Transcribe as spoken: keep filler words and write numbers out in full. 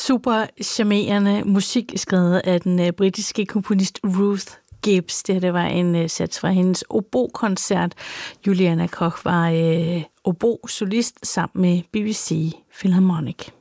super charmerende musik, skrevet af den uh, britiske komponist Ruth Gibbs. Det, det var en uh, sats fra hendes obo-koncert. Juliana Koch var uh, obo-solist sammen med B B C Philharmonic.